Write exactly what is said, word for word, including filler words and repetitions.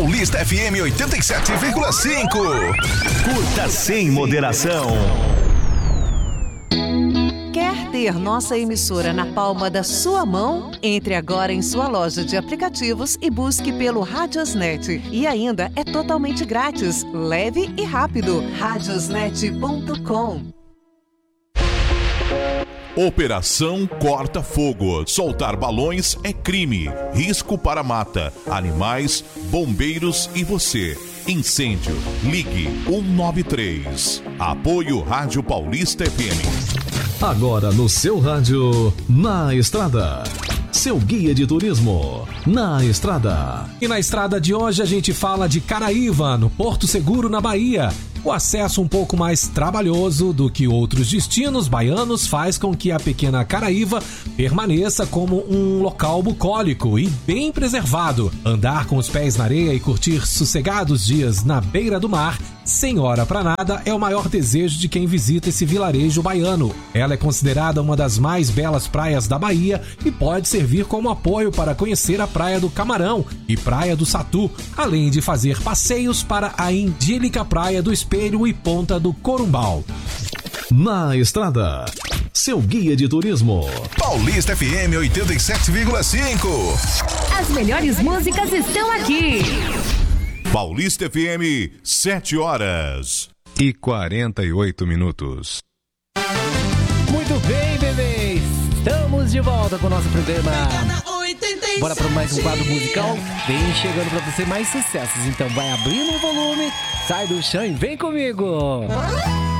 Paulista F M oitenta e sete vírgula cinco. Curta sem moderação. Quer ter nossa emissora na palma da sua mão? Entre agora em sua loja de aplicativos e busque pelo Radiosnet. E ainda é totalmente grátis, leve e rápido. radiosnet ponto com. Operação Corta Fogo. Soltar balões é crime. Risco para mata, animais, bombeiros e você. Incêndio. Ligue um nove três. Apoio Rádio Paulista F M. Agora no seu rádio, Na Estrada. Seu guia de turismo, Na Estrada. E na estrada de hoje a gente fala de Caraíva, no Porto Seguro, na Bahia. O acesso um pouco mais trabalhoso do que outros destinos baianos faz com que a pequena Caraíva permaneça como um local bucólico e bem preservado. Andar com os pés na areia e curtir sossegados dias na beira do mar, sem hora pra nada, é o maior desejo de quem visita esse vilarejo baiano. Ela é considerada uma das mais belas praias da Bahia e pode servir como apoio para conhecer a Praia do Camarão e Praia do Satu, além de fazer passeios para a idílica Praia do Espelho e Ponta do Corumbau. Na Estrada, seu guia de turismo. Paulista F M oitenta e sete vírgula cinco. As melhores músicas estão aqui. Paulista F M, sete horas e quarenta e oito minutos. Muito bem, bebês. Estamos de volta com o nosso programa. Bora para mais um quadro musical. Vem chegando para você mais sucessos. Então vai abrindo o volume, sai do chão e vem comigo.